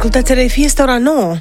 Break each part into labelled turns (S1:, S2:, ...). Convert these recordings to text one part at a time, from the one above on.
S1: Ascultați RFI, este ora 9.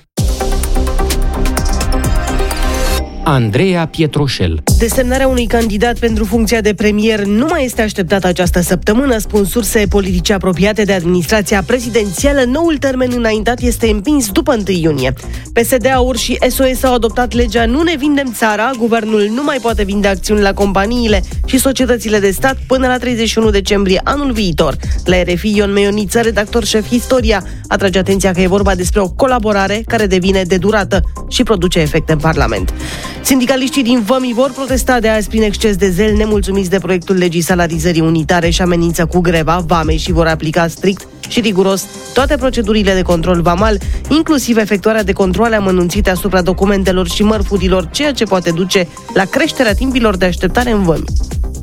S2: Andreea Pietroșel.
S1: Desemnarea unui candidat pentru funcția de premier nu mai este așteptată această săptămână, spun surse politice apropiate de administrația prezidențială. Noul termen înaintat este împins după 1 iunie. PSD, AUR și SOS au adoptat legea Nu ne vindem țara. Guvernul nu mai poate vinde acțiuni la companiile și societățile de stat până la 31 decembrie anul viitor. La RFI, Ion Meioniță, redactor șef Istoria, atrage atenția că e vorba despre o colaborare care devine de durată și produce efecte în Parlament. Sindicaliștii din Vămi vor protesta de azi prin exces de zel, nemulțumiți de proiectul legii salarizării unitare și amenință cu greva. Vamei și vor aplica strict și riguros toate procedurile de control vamal, inclusiv efectuarea de controale amănunțite asupra documentelor și mărfurilor, ceea ce poate duce la creșterea timpilor de așteptare în Vămi.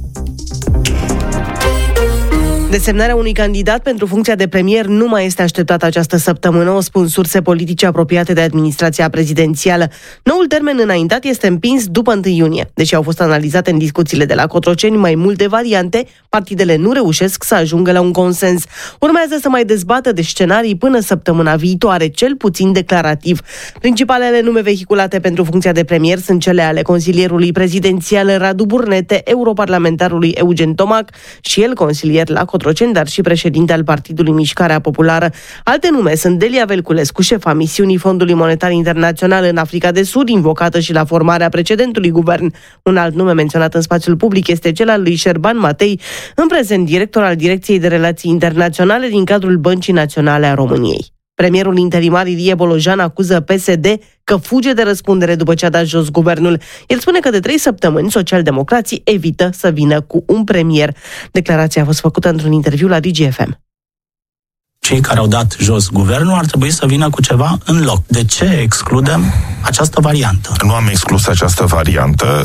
S1: Desemnarea unui candidat pentru funcția de premier nu mai este așteptată această săptămână, o spun surse politice apropiate de administrația prezidențială. Noul termen înaintat este împins după 1 iunie. Deși au fost analizate în discuțiile de la Cotroceni mai multe variante, partidele nu reușesc să ajungă la un consens. Urmează să mai dezbată de scenarii până săptămâna viitoare, cel puțin declarativ. Principalele nume vehiculate pentru funcția de premier sunt cele ale consilierului prezidențial Radu Burnete, europarlamentarului Eugen Tomac și el consilier la Cotroceni, dar și președinte al Partidului Mișcarea Populară. Alte nume sunt Delia Velculescu, șefa misiunii Fondului Monetar Internațional în Africa de Sud, invocată și la formarea precedentului guvern. Un alt nume menționat în spațiul public este cel al lui Șerban Matei, în prezent director al Direcției de Relații Internaționale din cadrul Băncii Naționale a României. Premierul interimar Ilie Bolojan acuză PSD că fuge de răspundere după ce a dat jos guvernul. El spune că de 3 săptămâni socialdemocrații evită să vină cu un premier. Declarația a fost făcută într-un interviu la DGFM.
S3: Cei care au dat jos guvernul ar trebui să vină cu ceva în loc. De ce excludem această variantă?
S4: Nu am exclus această variantă.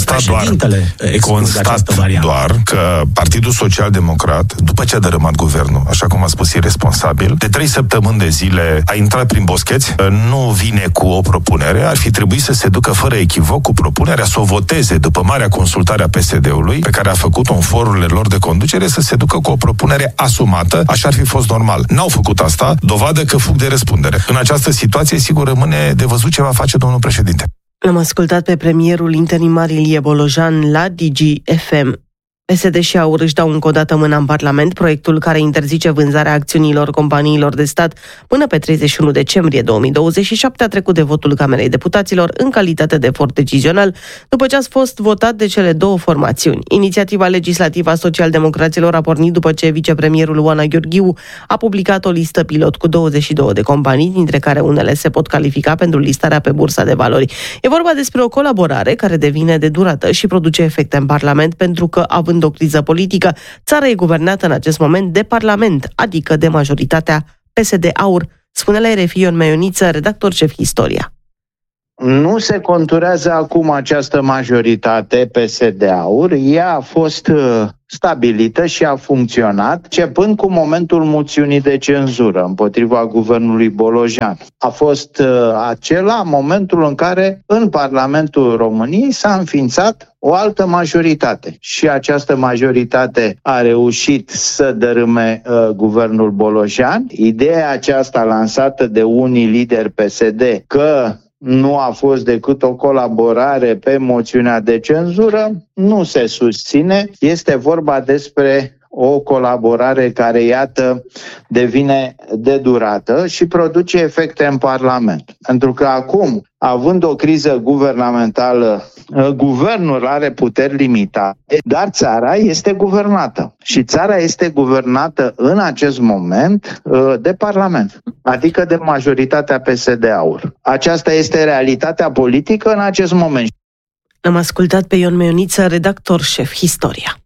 S4: Constat doar că Partidul Social-Democrat, după ce a dărâmat guvernul, așa cum a spus irresponsabil, de 3 săptămâni de zile a intrat prin boscheți, nu vine cu o propunere, ar fi trebuit să se ducă fără echivoc cu propunerea, să o voteze după marea consultare a PSD-ului, pe care a făcut-o în forurile lor de conducere, să se ducă cu o propunere asumată, așa ar fi fost normal. N-au făcut asta, dovadă că fug de răspundere. În această situație, sigur, rămâne de văzut ce va face domnul președinte.
S1: L-am ascultat pe premierul interimar Ilie Bolojan la DGFM. PSD și AUR își dau încă o dată mâna în Parlament proiectul care interzice vânzarea acțiunilor companiilor de stat până pe 31 decembrie 2027 a trecut de votul Camerei Deputaților în calitate de efort decizional, după ce a fost votat de cele două formațiuni. Inițiativa legislativă a socialdemocraților a pornit după ce vicepremierul Oana Gheorghiu a publicat o listă pilot cu 22 de companii, dintre care unele se pot califica pentru listarea pe Bursa de Valori. E vorba despre o colaborare care devine de durată și produce efecte în Parlament, pentru că, având o criză politică, țara e guvernată în acest moment de Parlament, adică de majoritatea PSD-AUR, spune la RFI Ion Meioniță, redactor șef Istoria.
S5: Nu se conturează acum această majoritate PSD-AUR, ea a fost stabilită și a funcționat, începând cu momentul moțiunii de cenzură împotriva guvernului Bolojan. A fost acela momentul în care în Parlamentul României s-a înființat o altă majoritate și această majoritate a reușit să dărâme guvernul Bolojan. Ideea aceasta lansată de unii lideri PSD că nu a fost decât o colaborare pe moțiunea de cenzură, nu se susține. Este vorba despre o colaborare care, iată, devine de durată și produce efecte în Parlament. Pentru că acum, având o criză guvernamentală, guvernul are puteri limitate, dar țara este guvernată. Și țara este guvernată în acest moment de Parlament, adică de majoritatea PSD-AUR. Aceasta este realitatea politică în acest moment.
S1: Am ascultat pe Ion Meioniță, redactor șef Istoria.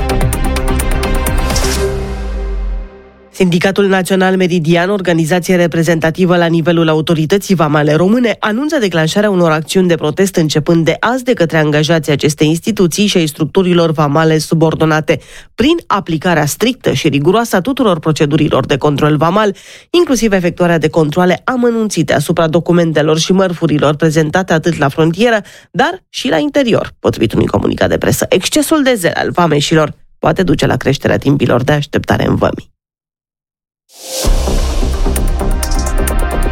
S1: Sindicatul Național Meridian, organizație reprezentativă la nivelul autorității vamale române, anunță declanșarea unor acțiuni de protest începând de azi de către angajații acestei instituții și ai structurilor vamale subordonate, prin aplicarea strictă și riguroasă a tuturor procedurilor de control vamal, inclusiv efectuarea de controale amănunțite asupra documentelor și mărfurilor prezentate atât la frontieră, dar și la interior, potrivit unui comunicat de presă. Excesul de zel al vameșilor poate duce la creșterea timpilor de așteptare în vămi.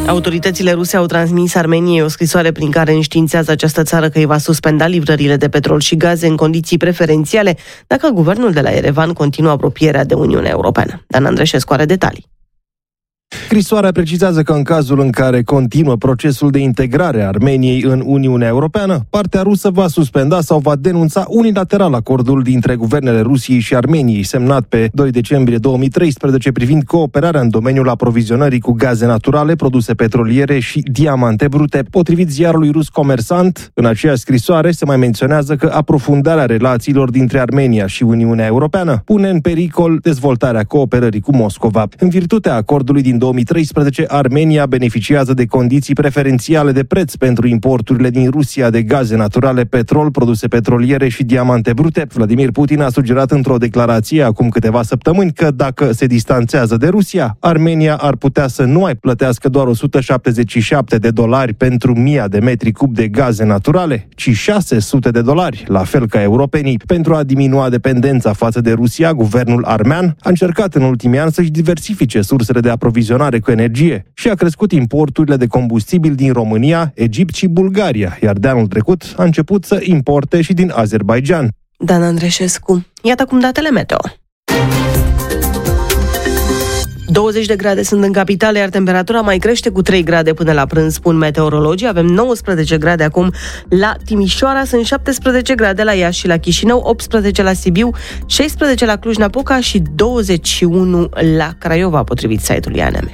S1: Autoritățile ruse au transmis Armeniei o scrisoare prin care înștiințează această țară că îi va suspenda livrările de petrol și gaze în condiții preferențiale dacă guvernul de la Yerevan continuă apropierea de Uniunea Europeană. Dan Andreșescu are detalii.
S6: Scrisoarea precizează că în cazul în care continuă procesul de integrare a Armeniei în Uniunea Europeană, partea rusă va suspenda sau va denunța unilateral acordul dintre guvernele Rusiei și Armeniei, semnat pe 2 decembrie 2013 privind cooperarea în domeniul aprovizionării cu gaze naturale, produse petroliere și diamante brute. Potrivit ziarului rus Comersant, în aceeași scrisoare se mai menționează că aprofundarea relațiilor dintre Armenia și Uniunea Europeană pune în pericol dezvoltarea cooperării cu Moscova. În virtutea acordului din 2013, Armenia beneficiază de condiții preferențiale de preț pentru importurile din Rusia de gaze naturale, petrol, produse petroliere și diamante brute. Vladimir Putin a sugerat într-o declarație acum câteva săptămâni că dacă se distanțează de Rusia, Armenia ar putea să nu mai plătească doar $177 pentru 1000 de metri cub de gaze naturale, ci $600, la fel ca europenii. Pentru a diminua dependența față de Rusia, guvernul armean a încercat în ultimii ani să-și diversifice sursele de aprovizionare cu energie și a crescut importurile de combustibil din România, Egipt și Bulgaria, iar de anul trecut a început să importe și din Azerbaidjan.
S1: Dan Andreșescu. Iată cum datele meteo. 20 de grade sunt în capitală, iar temperatura mai crește cu 3 grade până la prânz, spun meteorologii. Avem 19 grade acum la Timișoara, sunt 17 grade la Iași și la Chișinău, 18 la Sibiu, 16 la Cluj-Napoca și 21 la Craiova, potrivit site-ului ANM.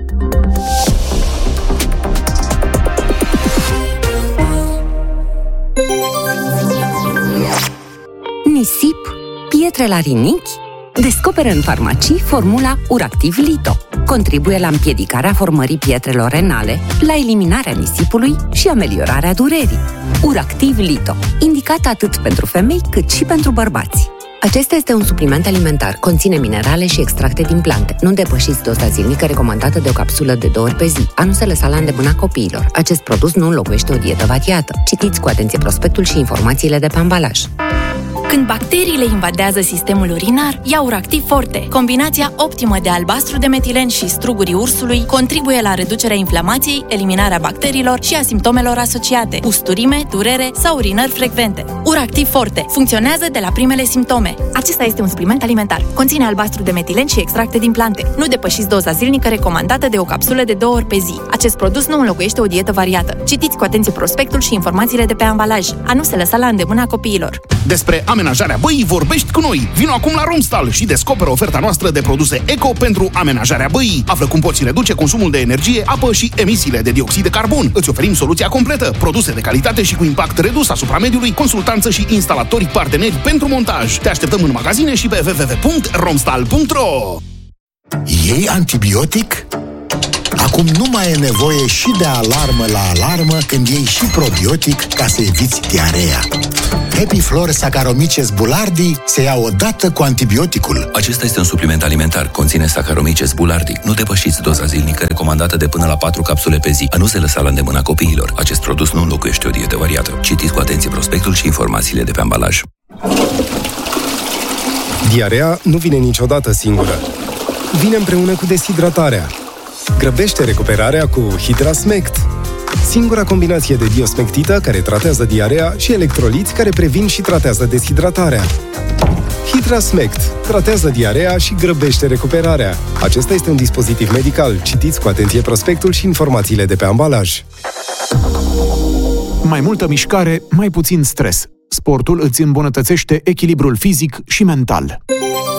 S7: Nisip, pietre la rinichi? Descoperă în farmacii formula Uractiv Lito. Contribuie la împiedicarea formării pietrelor renale, la eliminarea nisipului și ameliorarea durerii. Uractiv Lito, indicat atât pentru femei cât și pentru bărbați. Acesta este un supliment alimentar, conține minerale și extracte din plante. Nu depășiți doza zilnică recomandată de o capsulă de 2 ori pe zi. A nu se lăsa la îndemâna copiilor. Acest produs nu înlocuiește o dietă variată. Citiți cu atenție prospectul și informațiile de pe ambalaj.
S8: Când bacteriile invadează sistemul urinar, ia Uractiv Forte. Combinația optimă de albastru de metilen și strugurii ursului contribuie la reducerea inflamației, eliminarea bacteriilor și a simptomelor asociate, usturime, durere sau urinări frecvente. Uractiv Forte funcționează de la primele simptome. Acesta este un supliment alimentar. Conține albastru de metilen și extracte din plante. Nu depășiți doza zilnică recomandată de o capsulă de 2 ori pe zi. Acest produs nu înlocuiește o dietă variată. Citiți cu atenție prospectul și informațiile de pe ambalaj. A nu se lăsa la îndemâna copiilor.
S9: Despre amenajarea băii vorbești cu noi. Vino acum la Romstal și descoperă oferta noastră de produse eco pentru amenajarea băii. Află cum poți reduce consumul de energie, apă și emisiile de dioxid de carbon. Îți oferim soluția completă, produse de calitate și cu impact redus asupra mediului, consultanță și instalatori parteneri pentru montaj. Te așteptăm în magazine și pe www.romstal.ro.
S10: Iei antibiotic? Acum nu mai e nevoie și de alarmă la alarmă când iei și probiotic ca să eviți diarea. Epiflor Saccharomyces boulardii se ia odată cu antibioticul.
S11: Acesta este un supliment alimentar. Conține Saccharomyces boulardii. Nu depășiți doza zilnică recomandată de până la 4 capsule pe zi. A nu se lăsa la îndemâna copiilor. Acest produs nu înlocuiește o dietă variată. Citiți cu atenție prospectul și informațiile de pe ambalaj.
S12: Diarea nu vine niciodată singură. Vine împreună cu deshidratarea. Grăbește recuperarea cu Hidrasmect. Singura combinație de diosmectită care tratează diarea și electroliți care previn și tratează deshidratarea. Hidrasmect tratează diarea și grăbește recuperarea. Acesta este un dispozitiv medical. Citiți cu atenție prospectul și informațiile de pe ambalaj.
S13: Mai multă mișcare, mai puțin stres. Sportul îți îmbunătățește echilibrul fizic și mental.